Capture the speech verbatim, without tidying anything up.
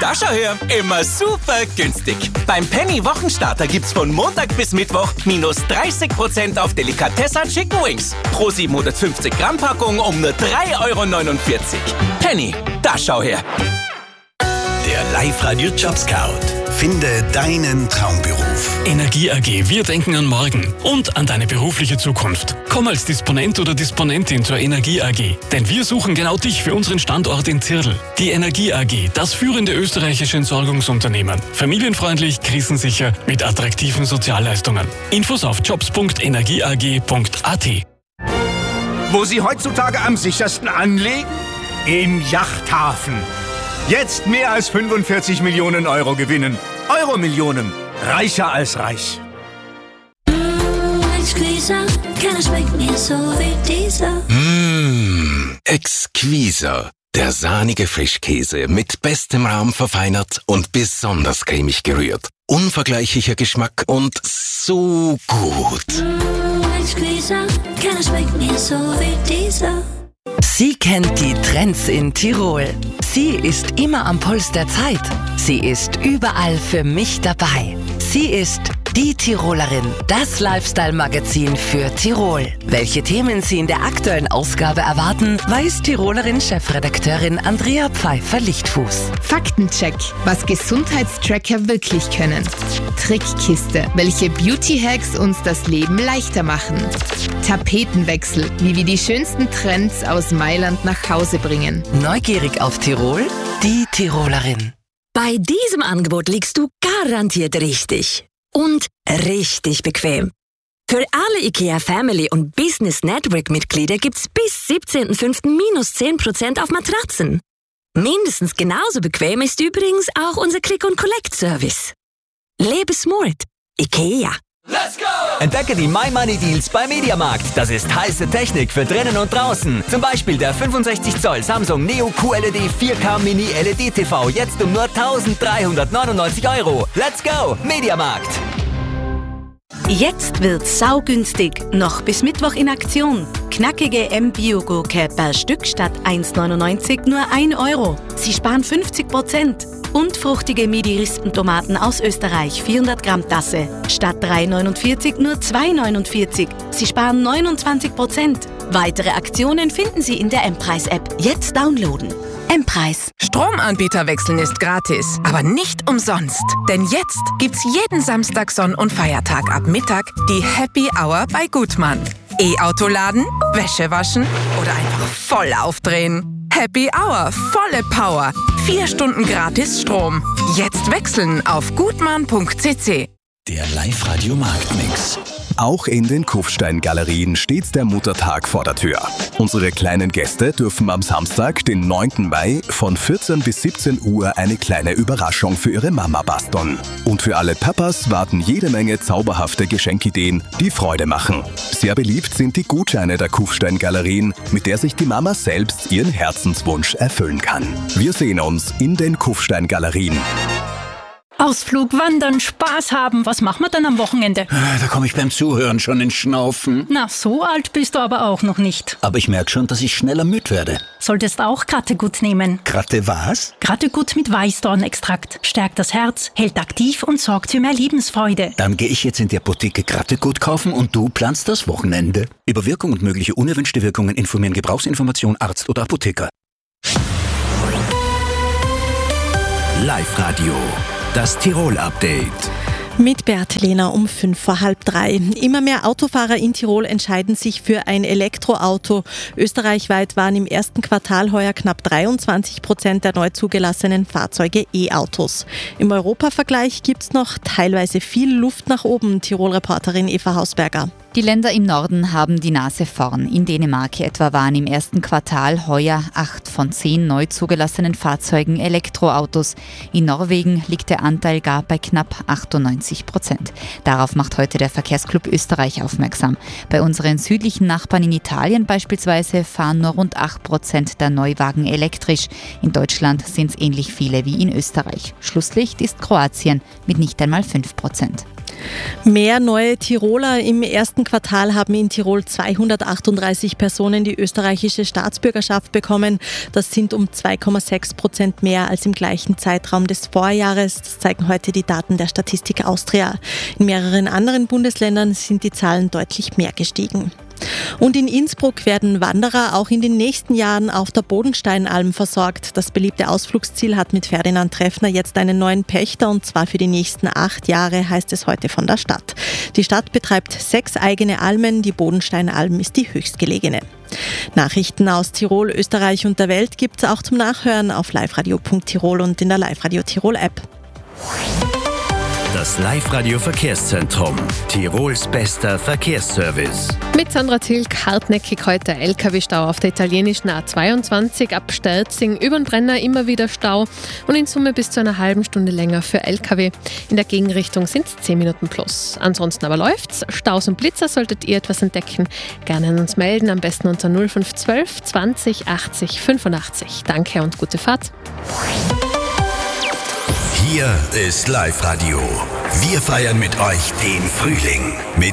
Da schau her, immer super günstig. Beim Penny Wochenstarter gibt's von Montag bis Mittwoch minus dreißig Prozent auf Delikatessa Chicken Wings. Pro siebenhundertfünfzig Gramm Packung um nur drei Euro neunundvierzig. Penny, da schau her. Der Live-Radio Jobscout. Finde deinen Traumberuf. Energie A G, wir denken an morgen und an deine berufliche Zukunft. Komm als Disponent oder Disponentin zur Energie A G, denn wir suchen genau dich für unseren Standort in Zirl. Die Energie A G, das führende österreichische Entsorgungsunternehmen. Familienfreundlich, krisensicher, mit attraktiven Sozialleistungen. Infos auf jobs punkt energieag punkt a t. Wo Sie heutzutage am sichersten anlegen? Im Yachthafen. Jetzt mehr als fünfundvierzig Millionen Euro gewinnen. Euro-Millionen. Reicher als reich. Mmh, Exquisor. Der sahnige Frischkäse mit bestem Rahm verfeinert und besonders cremig gerührt. Unvergleichlicher Geschmack und so gut. Sie kennt die Trends in Tirol. Sie ist immer am Puls der Zeit. Sie ist überall für mich dabei. Sie ist die Tirolerin, das Lifestyle-Magazin für Tirol. Welche Themen Sie in der aktuellen Ausgabe erwarten, weiß Tirolerin-Chefredakteurin Andrea Pfeiffer-Lichtfuß. Faktencheck, was Gesundheitstracker wirklich können. Trickkiste, welche Beauty-Hacks uns das Leben leichter machen. Tapetenwechsel, wie wir die schönsten Trends aus Mailand nach Hause bringen. Neugierig auf Tirol? Die Tirolerin. Bei diesem Angebot liegst du garantiert richtig. Und richtig bequem. Für alle IKEA Family und Business Network Mitglieder gibt's bis siebzehnten fünften minus zehn Prozent auf Matratzen. Mindestens genauso bequem ist übrigens auch unser Click-and-Collect-Service. Lebe smart. IKEA. Let's go! Entdecke die My Money Deals bei Mediamarkt. Das ist heiße Technik für drinnen und draußen. Zum Beispiel der fünfundsechzig Zoll Samsung Neo Q L E D vier K Mini L E D T V jetzt um nur eintausenddreihundertneunundneunzig Euro. Let's go! Mediamarkt. Jetzt wird's saugünstig. Noch bis Mittwoch in Aktion. Knackige M-Bio-Gurke per Stück statt eins neunundneunzig nur ein Euro. Sie sparen fünfzig Prozent. Und fruchtige Midi-Rispentomaten aus Österreich, vierhundert Gramm Tasse. Statt drei neunundvierzig nur zwei neunundvierzig. Sie sparen neunundzwanzig Prozent. Weitere Aktionen finden Sie in der M-Preis-App. Jetzt downloaden. M-Preis. Stromanbieter wechseln ist gratis, aber nicht umsonst. Denn jetzt gibt's jeden Samstag, Sonn- und Feiertag ab Mittag die Happy Hour bei Gutmann. E-Auto laden, Wäsche waschen oder einfach voll aufdrehen. Happy Hour, volle Power. Vier Stunden gratis Strom. Jetzt wechseln auf gutmann punkt c c. Der Live-Radio Marktmix. Auch in den Kufstein-Galerien steht der Muttertag vor der Tür. Unsere kleinen Gäste dürfen am Samstag, den neunten Mai, von vierzehn bis siebzehn Uhr eine kleine Überraschung für ihre Mama basteln. Und für alle Papas warten jede Menge zauberhafte Geschenkideen, die Freude machen. Sehr beliebt sind die Gutscheine der Kufstein-Galerien, mit der sich die Mama selbst ihren Herzenswunsch erfüllen kann. Wir sehen uns in den Kufstein-Galerien. Ausflug, Wandern, Spaß haben. Was machen wir dann am Wochenende? Da komme ich beim Zuhören schon ins Schnaufen. Na, so alt bist du aber auch noch nicht. Aber ich merke schon, dass ich schneller müde werde. Solltest auch Krattegut nehmen. Kratte was? Krattegut mit Weißdornextrakt. Stärkt das Herz, hält aktiv und sorgt für mehr Lebensfreude. Dann gehe ich jetzt in die Apotheke Krattegut kaufen und du planst das Wochenende. Über Wirkung und mögliche unerwünschte Wirkungen informieren Gebrauchsinformation Arzt oder Apotheker. Live-Radio. Das Tirol-Update. Mit Bertelena um fünf vor halb drei. Immer mehr Autofahrer in Tirol entscheiden sich für ein Elektroauto. Österreichweit waren im ersten Quartal heuer knapp dreiundzwanzig Prozent der neu zugelassenen Fahrzeuge E-Autos. Im Europavergleich gibt es noch teilweise viel Luft nach oben, Tirol-Reporterin Eva Hausberger. Die Länder im Norden haben die Nase vorn. In Dänemark etwa waren im ersten Quartal heuer acht von zehn neu zugelassenen Fahrzeugen Elektroautos. In Norwegen liegt der Anteil gar bei knapp achtundneunzig Prozent. Darauf macht heute der Verkehrsclub Österreich aufmerksam. Bei unseren südlichen Nachbarn in Italien beispielsweise fahren nur rund acht Prozent der Neuwagen elektrisch. In Deutschland sind es ähnlich viele wie in Österreich. Schlusslicht ist Kroatien mit nicht einmal fünf Prozent. Mehr neue Tiroler. Im ersten Quartal haben in Tirol zweihundertachtunddreißig Personen die österreichische Staatsbürgerschaft bekommen. Das sind um zwei Komma sechs Prozent mehr als im gleichen Zeitraum des Vorjahres. Das zeigen heute die Daten der Statistik Austria. In mehreren anderen Bundesländern sind die Zahlen deutlich mehr gestiegen. Und in Innsbruck werden Wanderer auch in den nächsten Jahren auf der Bodensteinalm versorgt. Das beliebte Ausflugsziel hat mit Ferdinand Treffner jetzt einen neuen Pächter, und zwar für die nächsten acht Jahre, heißt es heute von der Stadt. Die Stadt betreibt sechs eigene Almen, die Bodensteinalm ist die höchstgelegene. Nachrichten aus Tirol, Österreich und der Welt gibt es auch zum Nachhören auf liveradio punkt tirol und in der Live-Radio Tirol App. Das Live-Radio-Verkehrszentrum. Tirols bester Verkehrsservice. Mit Sandra Tilk, hartnäckig heute L K W-Stau auf der italienischen A zweiundzwanzig ab Sterzing über den Brenner, immer wieder Stau und in Summe bis zu einer halben Stunde länger für L K W. In der Gegenrichtung sind es zehn Minuten plus. Ansonsten aber läuft's. Staus und Blitzer solltet ihr etwas entdecken. Gerne an uns melden, am besten unter null fünf eins zwei zwanzig achtzig fünfundachtzig. Danke und gute Fahrt. Hier ist Live-Radio. Wir feiern mit euch den Frühling mit